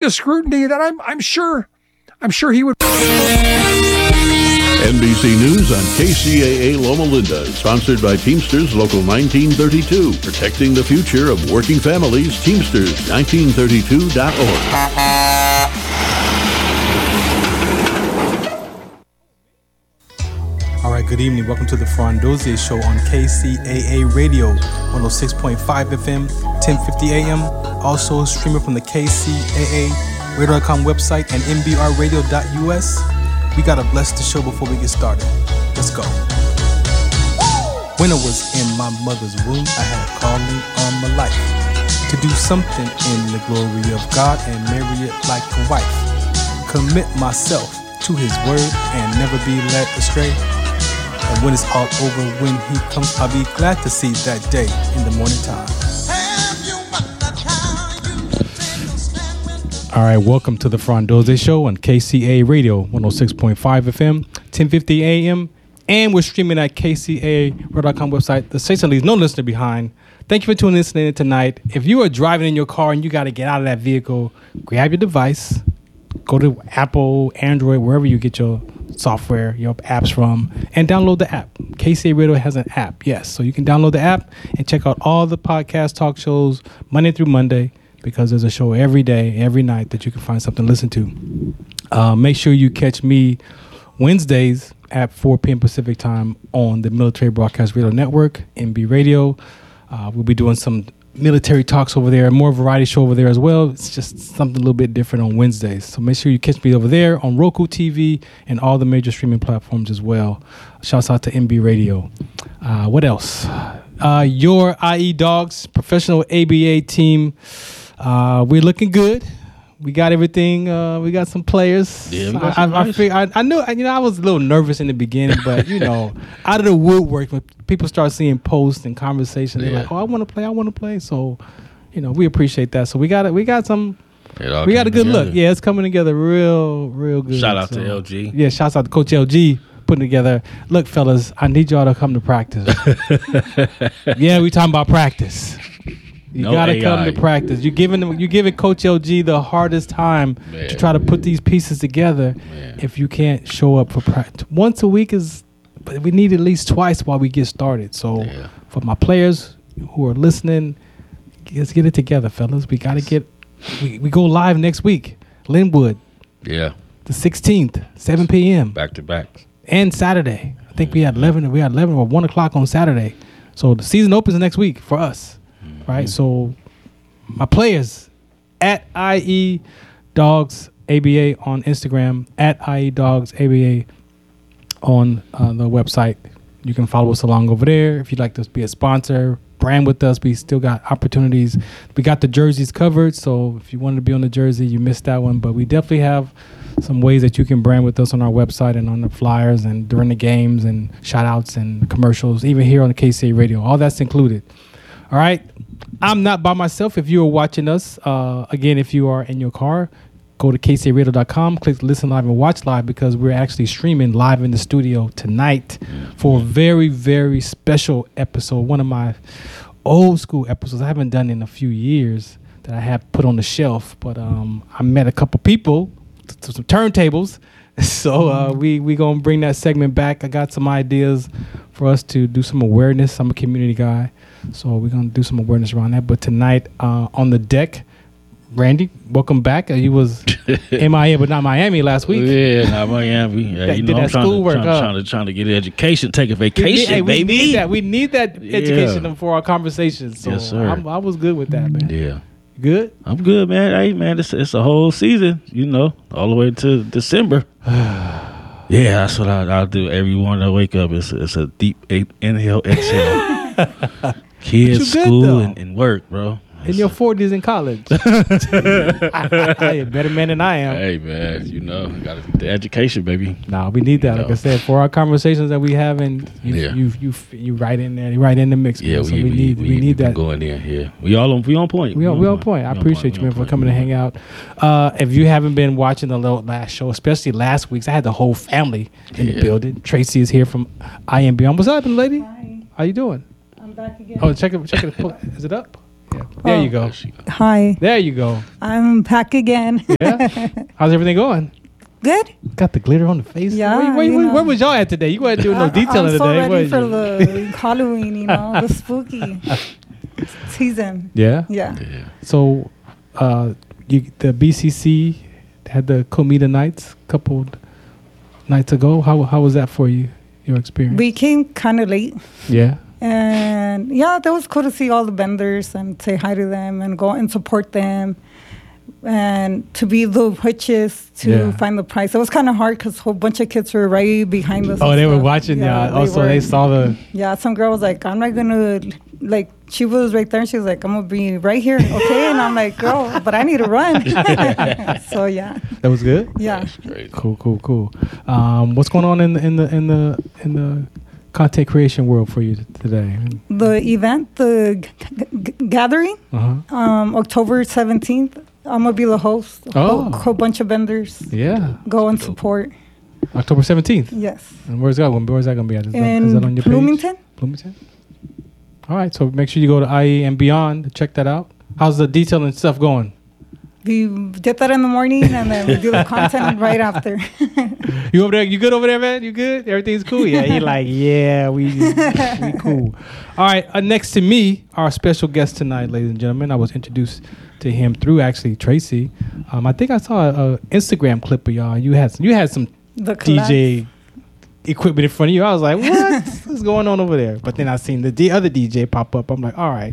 of scrutiny that I'm sure he would. NBC News on KCAA Loma Linda, sponsored by Teamsters Local 1932, protecting the future of working families. Teamsters1932.org. All right, good evening. Welcome to the Frondozier Show on KCAA Radio, 106.5 FM, 1050 AM. Also streaming from the KCAA Radio.com website and MBRradio.us. We gotta bless the show before we get started. Let's go. When I was in my mother's womb, I had a calling on my life to do something in the glory of God and marry it like a wife. Commit myself to His word and never be led astray. And when it's all over, when He comes, I'll be glad to see that day in the morning time. All right, welcome to the Frondozier Show on KCAA Radio, 106.5 FM, 1050 AM, and we're streaming at KCAA.com website. The station leaves no listener behind. Thank you for tuning in tonight. If you are driving in your car and you got to get out of that vehicle, grab your device, go to Apple, Android, wherever you get your software, your apps from, and download the app. KCAA Radio has an app, yes. So you can download the app and check out all the podcast talk shows Monday through Monday, because there's a show every day, every night that you can find something to listen to. Make sure you catch me Wednesdays at 4 p.m. Pacific time on the Military Broadcast Radio Network, MB Radio. We'll be doing some military talks over there, more variety show over there as well. It's just something a little bit different on Wednesdays. So make sure you catch me over there on Roku TV and all the major streaming platforms as well. Shouts out to MB Radio. What else? Your IE Dogs professional ABA team. We're looking good. We got everything. We got some players. Yeah, I knew. I was a little nervous in the beginning, but out of the woodwork, when people start seeing posts and conversations, they're like, "Oh, I want to play." So, we appreciate that. So we got some. We got a good look. Yeah, it's coming together real good. Shout out to LG. Yeah, shouts out to Coach LG putting together. Look, fellas, I need y'all to come to practice. Yeah, we talking about practice. You gotta come to practice. You're giving Coach LG the hardest time to try to put these pieces together. If you can't show up for practice once a week but we need at least twice while we get started. So for my players who are listening, let's get it together, fellas. We gotta we go live next week, Linwood. Yeah, the 16th, 7 p.m. back to back, and Saturday. I think we had 11 or 1 o'clock on Saturday. So the season opens next week for us. Right, so my players at IE Dogs ABA on Instagram, at IE Dogs ABA on the website. You can follow us along over there. If you'd like to be a sponsor, brand with us, we still got opportunities. We got the jerseys covered, so if you wanted to be on the jersey, you missed that one. But we definitely have some ways that you can brand with us on our website and on the flyers and during the games and shout outs and commercials, even here on the KCAA Radio. All that's included. All right. I'm not by myself. If you are watching us, again, if you are in your car, go to kcaradio.com, click listen live and watch live, because we're actually streaming live in the studio tonight for a very, very special episode. One of my old school episodes I haven't done in a few years that I have put on the shelf. But I met a couple people to some turntables. So we going to bring that segment back. I got some ideas for us to do some awareness. I'm a community guy. So we're going to do some awareness around that. But tonight on the deck, Randy, welcome back. You was MIA, but not Miami last week. Yeah, not Miami. Yeah, did that schoolwork. Trying to get an education, take a vacation, baby. We need that education for our conversations. So yes, sir. I was good with that, man. Yeah. Good? I'm good, man. Hey, man, it's a whole season, all the way to December. Yeah, that's what I'll do every morning I wake up. It's a deep inhale, exhale. Kids, school, and work, bro. In your 40s in college. You're a better man than I am. Hey, man, got the education, baby. Nah, we need that. Like I said, for our conversations that we have, and you right in there, right in the mix. Yeah, so we need that going in. Yeah, we on point. We on point. I appreciate you, man, for coming to hang out. If you haven't been watching the last show, especially last week's, I had the whole family in the building. Tracy is here from IMB. What's up, lady? Hi. How you doing? I'm back again. Oh, check it. Is it up? Yeah. There you go. Hi, There you go. I'm back again. Yeah. How's everything going? Good. Got the glitter on the face. Yeah, Wait, you know. where was y'all at today? You weren't doing no detailing I'm so today. ready was for you? the Halloween, the spooky season. Yeah. Yeah. So, the BCC had the Comida nights a couple nights ago. How was that for you? Your experience? We came kind of late. Yeah. And yeah, that was cool to see all the vendors and say hi to them and go and support them. And to be the witches to find the price. It was kind of hard because a whole bunch of kids were right behind us. Oh, and they were stuff. watching. Yeah. Also, were. they saw the. Yeah, some girl was like, I'm not going to, she was right there and she was like, I'm going to be right here. Okay. And I'm like, girl, but I need to run. So, yeah. That was good. Yeah. That's great. Cool. What's going on in the content creation world for you today? The event, the gathering, October 17th. I'm going to be the host. Oh. Whole bunch of vendors. Yeah. Go and support. October 17th. Yes. And where's that going to be at? Is In that on your Bloomington. page? Bloomington. All right. So make sure you go to IE and Beyond to check that out. How's the detailing stuff going? We get that in the morning and then we do the content right after. You over there? You good over there, man? You good? Everything's cool? Yeah. He like, yeah, we cool. All right. Next to me, our special guest tonight, ladies and gentlemen. I was introduced to him through actually Tracy. I think I saw a Instagram clip of y'all. You had some The DJ equipment in front of you. I was like, what's going on over there? But then I seen the other DJ pop up. I'm like, all right,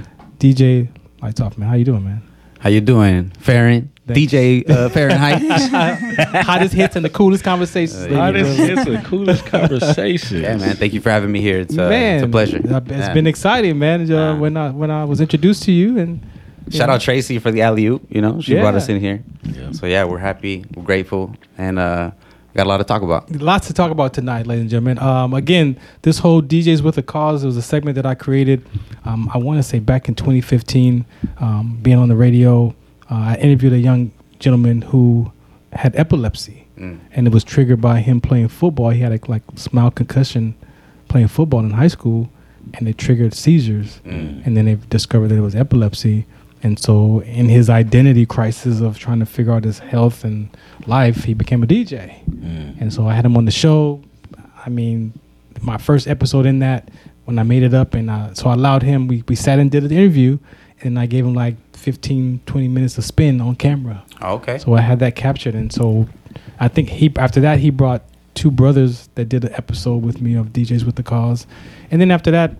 DJ Lights Off, man. How you doing, man? How you doing, Farron? Thanks. DJ Fahrenheit. Hottest hits and the coolest conversations. Hottest hits and coolest conversations. Yeah, man. Thank you for having me here. It's Man, a pleasure. It's been exciting, man. When I was introduced to you and shout out Tracy for the alley-oop. She brought us in here. Yeah. So yeah, we're happy, we're grateful, and got a lot to talk about. Lots to talk about tonight, ladies and gentlemen. Again, this whole DJs with a Cause was a segment that I created, I want to say back in 2015, being on the radio. I interviewed a young gentleman who had epilepsy, and it was triggered by him playing football. He had a mild concussion playing football in high school, and it triggered seizures. And then they discovered that it was epilepsy. And so in his identity crisis of trying to figure out his health and life, he became a DJ. And so I had him on the show. I mean, my first episode in that, when I made it up, and so I allowed him, we sat and did an interview, and I gave him like 15, 20 minutes of spin on camera. Oh, okay. So I had that captured. And so I think after that, he brought two brothers that did an episode with me of DJs with the Cause. And then after that,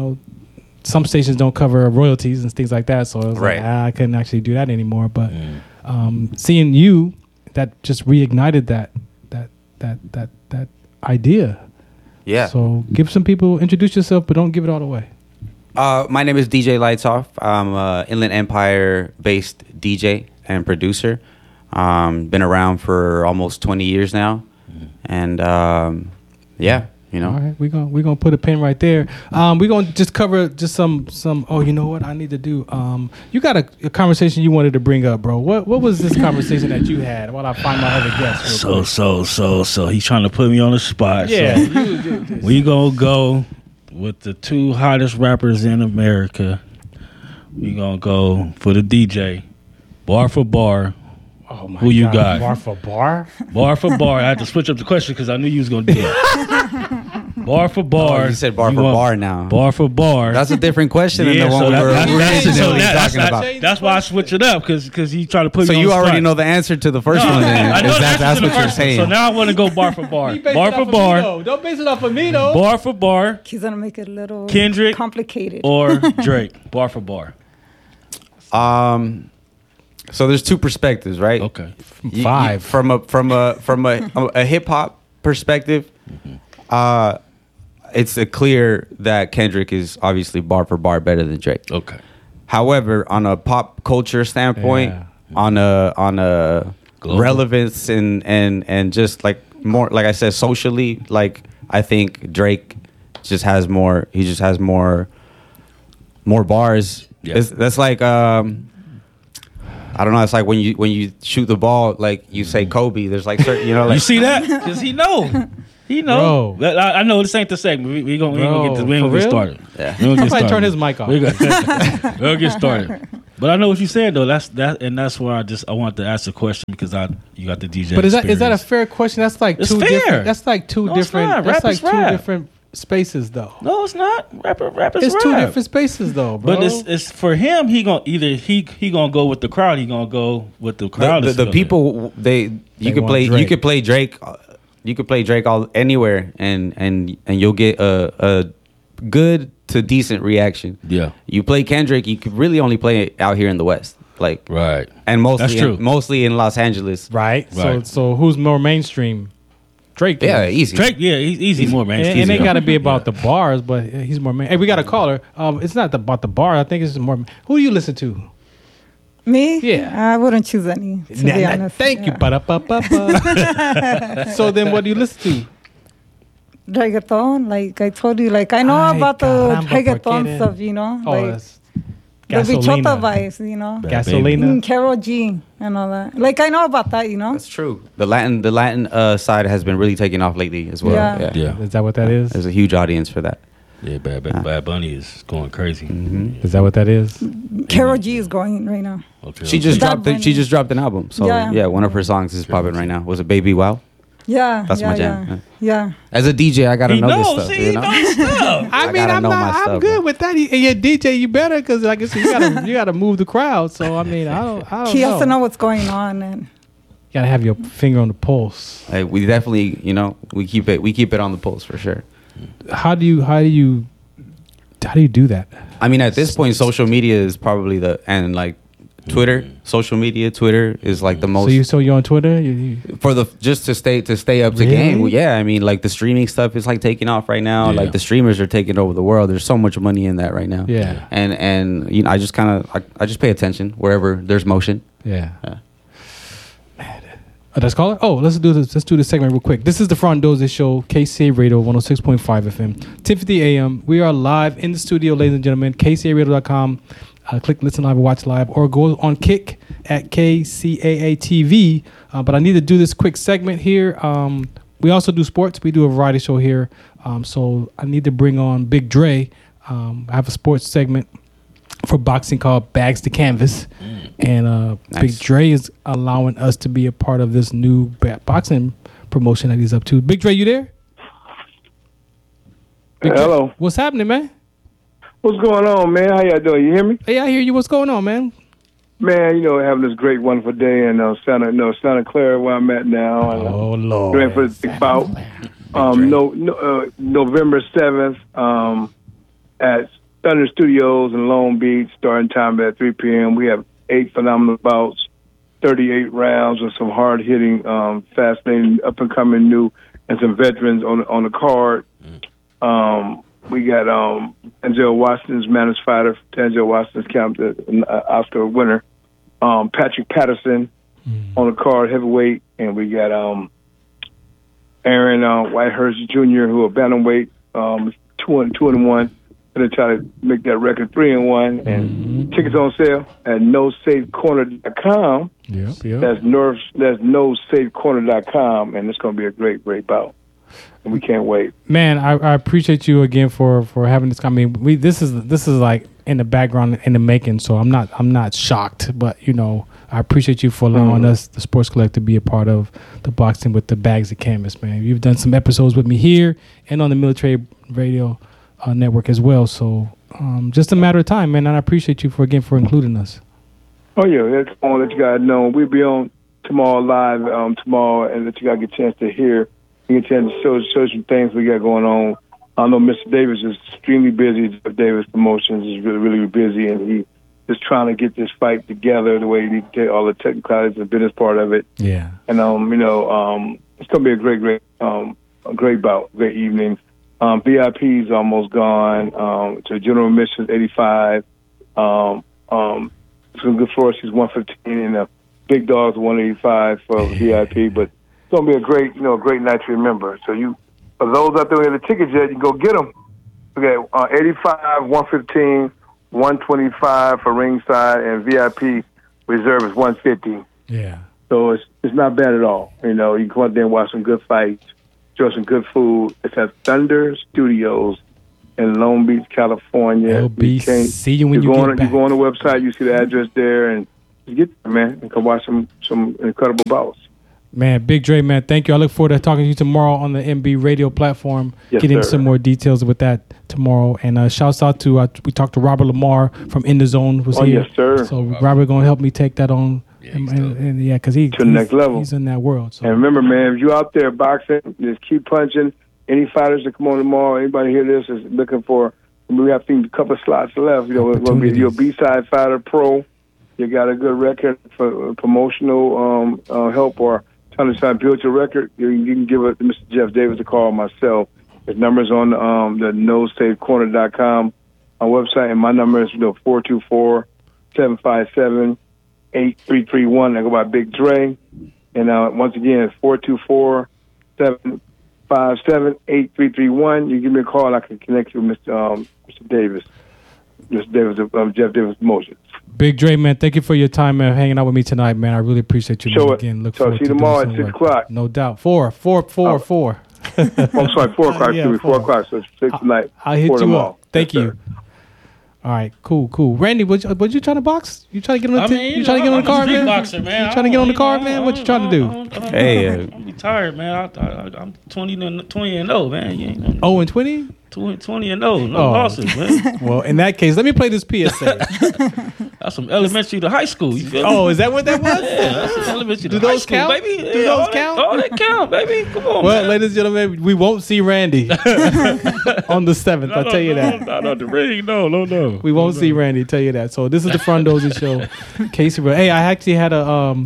some stations don't cover royalties and things like that, so I was like, I couldn't actually do that anymore. But seeing you, that just reignited that idea. Yeah. So give some people, introduce yourself, but don't give it all away. My name is DJ Lights Off. I'm a Inland Empire-based DJ and producer. Been around for almost 20 years now, and yeah. All right, we're gonna put a pin right there. We're gonna just cover just some. Oh, you know what I need to do? You got a conversation you wanted to bring up, bro. What was this conversation that you had? While I find my other guest. So he's trying to put me on the spot. Yeah, so we gonna go with the two hottest rappers in America. We gonna go for the DJ, bar for bar. Oh my Who you got? Bar for bar? Bar for bar. I had to switch up the question because I knew you was gonna do that. Bar for bar. Oh, you said bar for bar now. Bar for bar. That's a different question than the one we were originally talking about. That's why I switched it up because he tried to put So me on you the already spot. know the answer to the first one. I Then, know is that's what you're saying. So now I want to go bar for bar. Base Bar it for off of bar. me, though. Don't base it off of me, though. Bar for bar. He's going to make it a little Kendrick complicated. Or Drake. Bar for bar. So there's two perspectives, right? Okay. Five. From a hip hop perspective, it's clear that Kendrick is obviously bar for bar better than Drake. Okay. However, on a pop culture standpoint, Yeah. on a Global. relevance and just like more, like I said, socially, like I think Drake just has more. He just has more bars. Yeah. That's like I don't know. It's like when you shoot the ball, like you say Kobe. There's like certain, like You see that? Because he know. He know. Bro. I know this ain't the segment. We gonna get this. We ain't for gonna get real? started. Yeah. We gonna I'll get probably started. turn his mic off. We'll get started. But I know what you said though. That's why I wanted to ask a question because you got the DJ. But is that a experience. fair question? That's like It's two fair. different. That's like two No, it's different. not. That's Rap like is two rap. different spaces, though. No, it's not. Rap is It's rap. two different spaces, though, bro. But it's for him. He gonna either he gonna go with the crowd. He gonna go with the crowd. The people you could want play. You Drake. could play Drake. You could play Drake all anywhere, and you'll get a good to decent reaction. Yeah. You play Kendrick, you could really only play it out here in the West, like Right. and mostly That's true. mostly in Los Angeles. right. Right. So who's more mainstream? Drake. Yeah, is. easy. Drake, yeah, he's easy more man. And it got to be about the bars, but he's more main. Hey, we got a caller. It's not about the bar. I think it's more. Who do you listen to? Me? Yeah. I wouldn't choose any, to be honest. Thank you. Yeah. Ba-da-ba-ba-ba. So then, what do you listen to? Reggaeton, like I told you, like I know Ay, about the caramba, ¿por qué reggaeton eres? stuff, you know, Oh, like that's the bichota Gasolina. vibes, you know, Gasolina. Karol G and all that. Like I know about that, you know. That's true. The Latin side has been really taking off lately as well. Yeah. Yeah. Is that what that is? There's a huge audience for that. Yeah, Bad Bunny is going crazy. Is that what that is? Karol G is going right now. Okay. She just Bad dropped. She Bunny. just dropped an album. So Yeah. yeah, one of her songs is popping right now. Was it Baby Wow? Yeah, That's yeah, my jam. Yeah. As a DJ, I gotta He know knows. this stuff. See, You know? he knows stuff. I mean, gotta I'm know my not. I'm stuff, good bro. with that. And your DJ, you better, because like I said, you gotta move the crowd. So I mean, I don't He know. has to know what's going on, and You gotta have your finger on the pulse. Hey, we definitely, we keep it on the pulse for sure. How do you do that? I mean, at this point, social media is probably Twitter, social media. Twitter is like the most So you're on Twitter? You just to stay up to Really? game. Well, yeah, I mean, like the streaming stuff is like taking off right now. Yeah. Like the streamers are taking over the world. There's so much money in that right now. Yeah. and I just I just pay attention wherever there's motion. Yeah. Yeah. Let's call it. Oh, let's do this. Let's do this segment real quick. This is the Front Doors Show, KCA Radio 106.5 FM, 10:50 a.m. We are live in the studio, ladies and gentlemen. KCARadio.com. Click listen live or watch live, or go on Kick at KCAA TV. But I need to do this quick segment here. We also do sports. We do a variety show here. So I need to bring on Big Dre. I have a sports segment for boxing called Bags to Canvas. And Nice. Big Dre is allowing us to be a part of this new boxing promotion that he's up to. Big Dre, you there? Big Dre, Hello. what's happening, man? What's going on, man? How y'all doing? You hear me? Hey, I hear you. What's going on, man? Man, having this great, wonderful day in Santa Clara, where I'm at now. And, Oh, Lord. ready for the big bout. November 7th at Thunder Studios in Long Beach, starting time at 3 p.m. We have 8 phenomenal bouts, 38 rounds with some hard-hitting, fascinating, up-and-coming new, and some veterans on the card. We got Denzel Washington's Manus fighter, Denzel Washington's Oscar winner, Patrick Patterson on the card, heavyweight, and we got Aaron Whitehurst Jr., who a bantamweight, 2-1. Gonna try to make that record 3-1, and tickets on sale at NoSafeCorner.com. Yep. That's NoSafeCorner.com, and it's gonna be a great bout, and we can't wait. Man, I appreciate you again for having this. I mean, this is like in the background, in the making. So I'm not shocked, but I appreciate you for allowing us, the Sports Collect, to be a part of the boxing with the Bags of Canvas, man. You've done some episodes with me here and on the Military Radio Network as well. So just a matter of time, man. And I appreciate you for including us. Oh yeah, that's all that you guys know. We'll be on tomorrow live tomorrow, and that you guys get a chance to hear. You get a chance to show some things we got going on. I know Mr. Davis is extremely busy. Jeff Davis Promotions is really, really busy, and he is trying to get this fight together the way he needs to take all the technicalities and business part of it. Yeah. And it's gonna be a great bout, great evening. VIP is almost gone. To general admission, 85. It's good for us. He's 115, and the big dog's 185 for VIP. But it's gonna be a great night to remember. So for those out there who have the tickets yet, you can go get them. Okay, 85, 115, 125 for ringside, and VIP reserve is 150. Yeah. So it's not bad at all. You can come out there and watch some good fights. enjoy some good food. It's at Thunder Studios in Long Beach, California. LB, see you when you get back. You go on the website, you see the address there, and you get there, man, and come watch some incredible bouts. Man, Big Dre, man, thank you. I look forward to talking to you tomorrow on the MB radio platform, Yes, getting sir. some more details with that tomorrow. And shouts out to, we talked to Robert Lamar from In The Zone, was here. Yes, sir. So Robert going to help me take that on. Yeah, And because To the next level. He's in that world. So. And remember, man, if you out there boxing, just keep punching. Any fighters that come on tomorrow, anybody hear this is looking for, we have a couple of slots left. You know, you're a B-side fighter, pro. You got a good record for promotional help or trying to build your record. You can give it to Mr. Jeff Davis a call, myself. His number's on the NoSafeCorner.com website, and my number is 424-757-8331. I go by Big Dre. And once again, it's 424-757-8331. You give me a call, and I can connect you with Mr. Davis. Mr. Davis of Jeff Davis Promotions. Big Dre, man, thank you for your time and hanging out with me tonight, man. I really appreciate you. Sure. Man. Again, look So forward see you to tomorrow doing at some 6 work. o'clock. No doubt. 4. I'm sorry, 4 o'clock. Yeah, 4 o'clock, so 6 tonight. I'll hit 4 you tomorrow. up. Thank Yes, you. sir. All right, cool. Randy, was you trying to box? You trying to get on the you trying to get on the card, man? Boxer, man. You trying to get on the card, man? What you trying to do? Hey, I'm retired, man. I'm 20 and 0, man. You ain't 0 and 20? 20 and 0, no Oh. losses, man. Well, in that case, let me play this PSA. That's from elementary to high school. You feel me? Oh, is that what that was? Yeah, that's from elementary Do to high those school, count? baby. Do Yeah, those all count? All that count, baby. Come on, Well, man. ladies and gentlemen, we won't see Randy on the 7th. I'll tell you that. No, the ring. No. We won't see Randy, tell you that. So this is the Frondozy Show. Casey, hey, I actually had a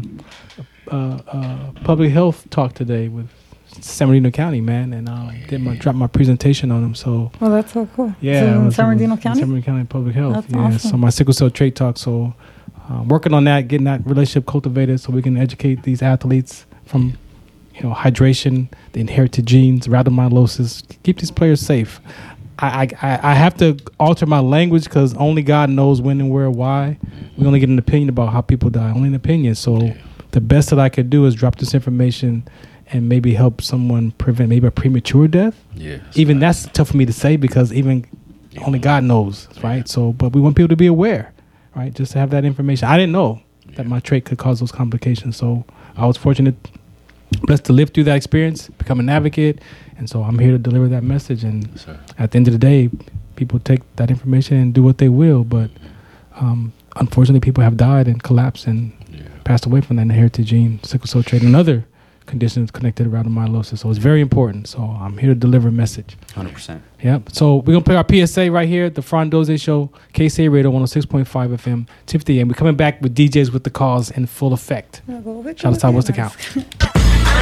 public health talk today with San Bernardino County, man, and dropped my presentation on them. So Well, that's so cool. yeah, So it in was- San Bernardino it was County? San Bernardino County Public Health. That's yeah, awesome. so my sickle cell trait talk. So working on that, getting that relationship cultivated, so we can educate these athletes from hydration, the inherited genes, rhabdomyolysis, keep these players safe. I have to alter my language because only God knows when and where, why. We only get an opinion about how people die, only an opinion. So the best that I could do is drop this information and maybe help someone prevent maybe a premature death. Yeah. Even that's tough for me to say because even only God knows, right? So, but we want people to be aware, right? Just to have that information. I didn't know that my trait could cause those complications. So I was fortunate, blessed to live through that experience, become an advocate. And so I'm here to deliver that message. And at the end of the day, people take that information and do what they will. But unfortunately, people have died and collapsed and passed away from that inherited gene, sickle cell trait, and other conditions connected to rhabdomyolysis. So it's very important. So I'm here to deliver a message. 100%. Yep. So we're going to play our PSA right here at the Frondozy Show, KCA Radio 106.5 FM, 250 AM. We're coming back with DJs with the cause in full effect. Shout out, what's the count?